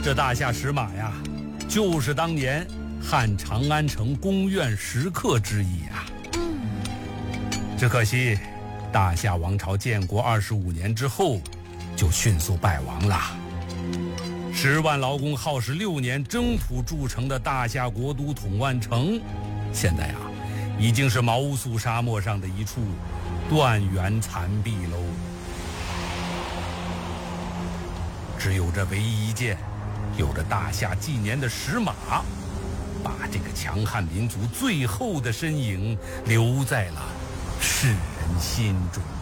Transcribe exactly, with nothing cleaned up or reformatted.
这大夏石马呀，就是当年汉长安城宫苑石刻之一啊。只可惜，大夏王朝建国二十五年之后，就迅速败亡了。十万劳工耗时六年征土筑成的大夏国都统万城，现在啊，已经是毛肃沙漠上的一处断垣残壁喽。只有这唯一一件有着大夏纪年的石马，把这个强悍民族最后的身影留在了世人心中。